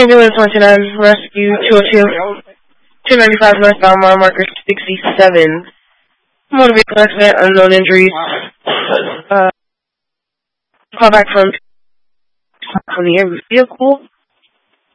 Ambulance 129, rescue 295 northbound, mile marker 67. Motor vehicle accident, unknown injuries. Call back from the vehicle.